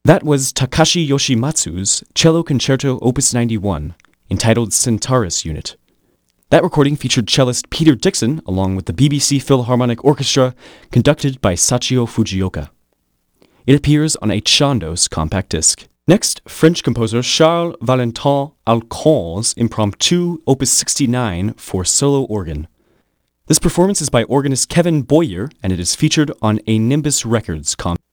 That was Takashi Yoshimatsu's Cello Concerto Opus 91, entitled Centaurus Unit. That recording featured cellist Peter Dixon along with the BBC Philharmonic Orchestra, conducted by Sachio Fujioka. It appears on a Chandos compact disc. Next, French composer Charles Valentin Alcon's Impromptu Opus 69 for solo organ. This performance is by organist Kevin Boyer, and it is featured on a Nimbus Records compact.